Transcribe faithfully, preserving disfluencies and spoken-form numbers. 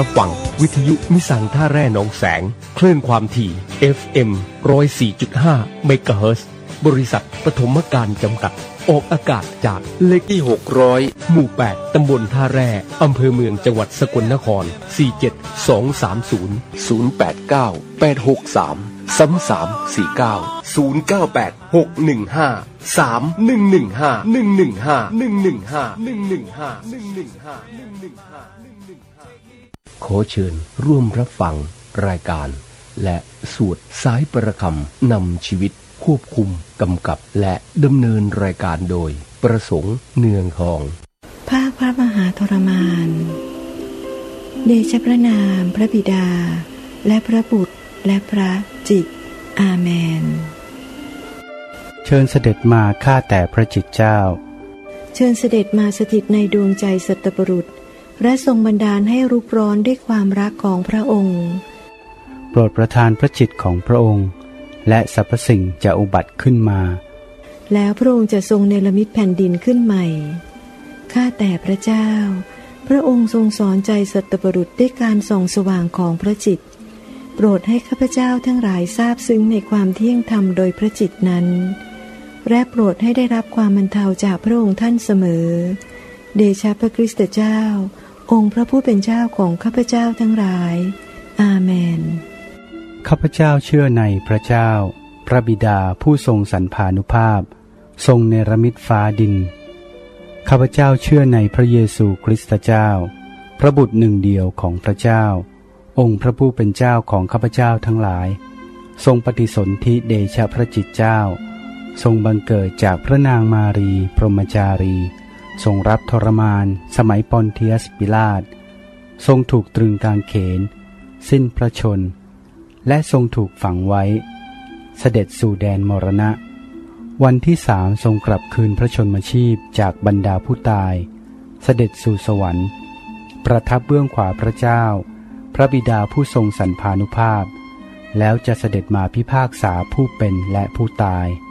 ฟังวิทยุมิสังท่าแร่หนองแสงคลื่นความถี่ เอฟ เอ็ม หนึ่งศูนย์สี่จุดห้า เมกะเฮิรตซ์บริษัทปฐมการจำกัดออกอากาศจากเลขที่หกร้อยหมู่แปดตำบลท่าแร่อำเภอเมืองจังหวัดสกลนครสี่เจ็ดสองสามศูนย์ ศูนย์แปดเก้า แปดหกสาม สามสามสี่เก้า ศูนย์เก้าแปด หกหนึ่งห้า สามหนึ่งหนึ่งห้า หนึ่งหนึ่งห้า หนึ่งหนึ่งห้า หนึ่งหนึ่งห้า หนึ่งหนึ่งห้า หนึ่งหนึ่งห้า หนึ่งหนึ่งห้าขอเชิญร่วมรับฟังรายการและสวดสายประคำนำชีวิตควบคุมกำกับและดำเนินรายการโดยประสงค์เนืองทองภาคพระมหาทรมานเดชะพระนามพระบิดาและพระบุตรและพระจิตอาเมนเชิญเสด็จมาข้าแต่พระจิตเจ้าเชิญเสด็จมาสถิตในดวงใจสัตบุรุษและทรงบันดาลให้รุกร้อนด้วยความรักของพระองค์โปรดประทานพระจิตของพระองค์และสรรพสิ่งจะอุบัติขึ้นมาแล้วพระองค์จะทรงเนรมิตแผ่นดินขึ้นใหม่ข้าแต่พระเจ้าพระองค์ทรงสอนใจสัตบุรุษด้วยการส่องสว่างของพระจิตโปรดให้ข้าพเจ้าทั้งหลายทราบซึ้งในความเที่ยงธรรมโดยพระจิตนั้นและโปรดให้ได้รับความบรรเทาจากพระองค์ท่านเสมอเดชะพระคริสต์เจ้าองค์พระผู้เป็นเจ้าของข้าพเจ้าทั้งหลายอาเมนข้าพเจ้าเชื่อในพระเจ้าพระบิดาผู้ทรงสรรพานุภาพทรงเนรมิตฟ้าดินข้าพเจ้าเชื่อในพระเยซูคริสต์เจ้าพระบุตรหนึ่งเดียวของพระเจ้าองค์พระผู้เป็นเจ้าของข้าพเจ้าทั้งหลายทรงปฏิสนธิเดชะพระจิตเจ้าทรงบังเกิดจากพระนางมารีพรหมจารีทรงรับทรมานสมัยปอนเทียสปิลาตทรงถูกตรึงกางเขนสิ้นพระชนและทรงถูกฝังไว้เสด็จสู่แดนมรณะวันที่สามทรงกลับคืนพระชนมชีพจากบรรดาผู้ตายเสด็จสู่สวรรค์ประทับเบื้องขวาพระเจ้าพระบิดาผู้ทรงสรรพานุภาพแล้วจะเสด็จมาพิพากษาผู้เป็นและผู้ตาย